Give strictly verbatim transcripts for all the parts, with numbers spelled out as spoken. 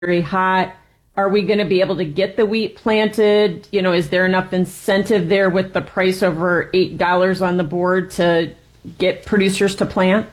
very hot. Are we going to be able to get the wheat planted? You know, is there enough incentive there with the price over eight dollars on the board to get producers to plant?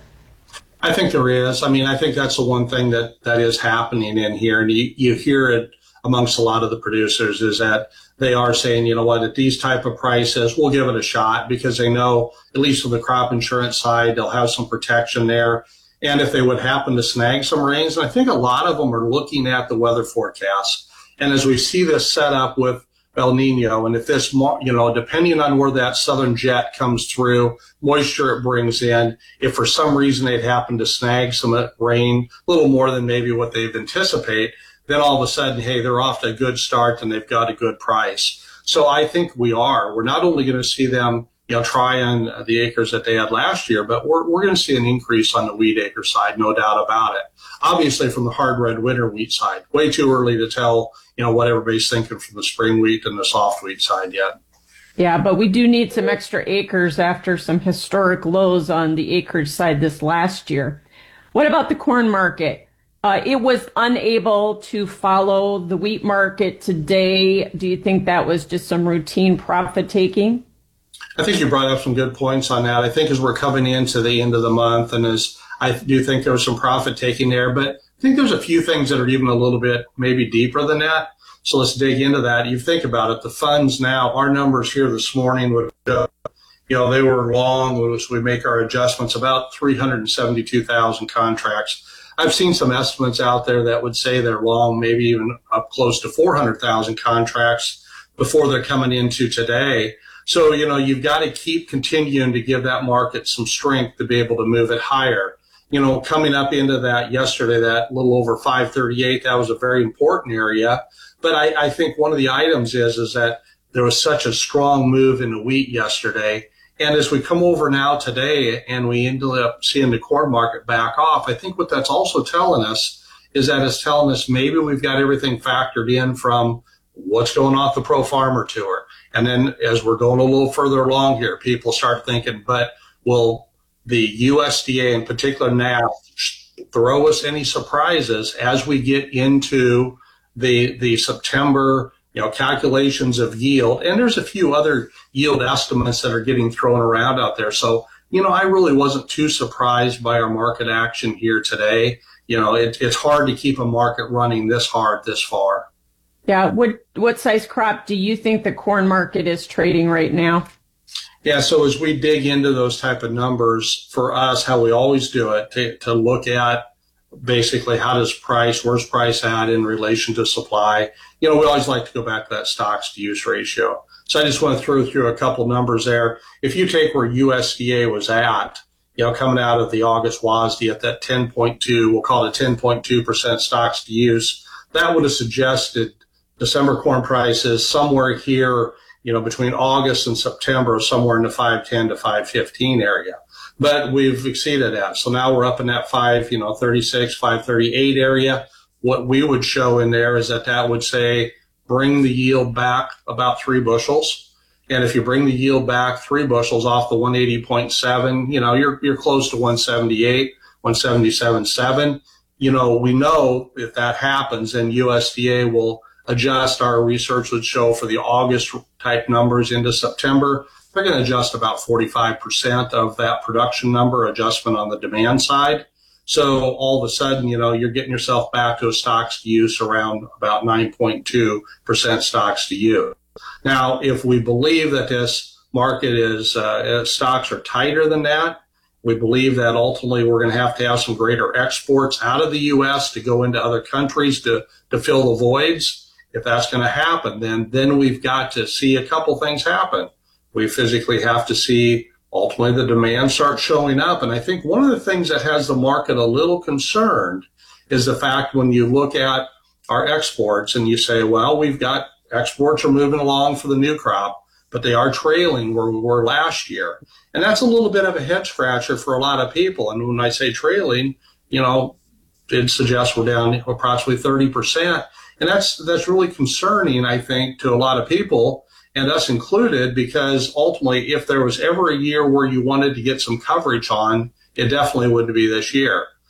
I think there is. I mean, I think that's the one thing that, that is happening in here. And you, you hear it amongst a lot of the producers is that they are saying, you know what, at these type of prices, we'll give it a shot because they know, at least on the crop insurance side, they'll have some protection there. And if they would happen to snag some rains, and I think a lot of them are looking at the weather forecast. And as we see this set up with El Nino, and if this, you know, depending on where that southern jet comes through, moisture it brings in, if for some reason they'd happen to snag some rain, a little more than maybe what they've anticipate, then all of a sudden, hey, they're off to a good start and they've got a good price. So I think we are. We're not only going to see them, you know, try on the acres that they had last year, but we're, we're going to see an increase on the wheat acre side, no doubt about it. Obviously, from the hard red winter wheat side, way too early to tell, you know, what everybody's thinking from the spring wheat and the soft wheat side yet. Yeah, but we do need some extra acres after some historic lows on the acreage side this last year. What about the corn market? Uh, it was unable to follow the wheat market today. Do you think that was just some routine profit taking? I think you brought up some good points on that. I think as we're coming into the end of the month, and as I do think there was some profit taking there, but I think there's a few things that are even a little bit maybe deeper than that. So let's dig into that. You think about it, the funds now, our numbers here this morning would, uh, you know, they were long as we make our adjustments, about three hundred seventy-two thousand contracts. I've seen some estimates out there that would say they're long, maybe even up close to four hundred thousand contracts before they're coming into today. So, you know, you've got to keep continuing to give that market some strength to be able to move it higher. You know, coming up into that yesterday, that little over five thirty-eight, that was a very important area. But I, I think one of the items is, is that there was such a strong move in the wheat yesterday. And as we come over now today and we ended up seeing the corn market back off, I think what that's also telling us is that it's telling us maybe we've got everything factored in from what's going off the Pro Farmer Tour. And then as we're going a little further along here, people start thinking, but will the U S D A in particular now throw us any surprises as we get into the the September, you know, calculations of yield? And there's a few other yield estimates that are getting thrown around out there. So, you know, I really wasn't too surprised by our market action here today. You know, it, it's hard to keep a market running this hard this far. Yeah. What, what size crop do you think the corn market is trading right now? Yeah. So as we dig into those type of numbers for us, how we always do it, to, to look at basically how does price, where's price at in relation to supply? You know, we always like to go back to that stocks to use ratio. So I just want to throw through a couple numbers there. If you take where U S D A was at, you know, coming out of the August W A S D at that ten point two, we'll call it ten point two percent stocks to use, that would have suggested December corn prices somewhere here, you know, between August and September, somewhere in the five ten to five fifteen area. But we've exceeded that. So now we're up in that five, you know, thirty-six, five thirty-eight area. What we would show in there is that that would say bring the yield back about three bushels. And if you bring the yield back three bushels off the one eighty point seven, you know, you're, you're close to one seventy-eight, one seventy-seven point seven. You know, we know if that happens, then U S D A will adjust. Our research would show for the August type numbers into September, they're going to adjust about forty-five percent of that production number adjustment on the demand side. So all of a sudden, you know, you're getting yourself back to a stocks to use around about nine point two percent stocks to use. Now, if we believe that this market is, uh, stocks are tighter than that, we believe that ultimately we're going to have to have some greater exports out of the U S to go into other countries to, to fill the voids. If that's going to happen, then, then we've got to see a couple things happen. We physically have to see ultimately the demand start showing up. And I think one of the things that has the market a little concerned is the fact when you look at our exports and you say, well, we've got exports are moving along for the new crop, but they are trailing where we were last year. And that's a little bit of a head scratcher for a lot of people. And when I say trailing, you know, it suggests we're down approximately thirty percent. And that's, that's really concerning, I think, to a lot of people, and us included, because ultimately, if there was ever a year where you wanted to get some coverage on, it definitely would be this year.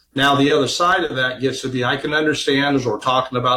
Now, the other side of that gets to be, I can understand as we're talking about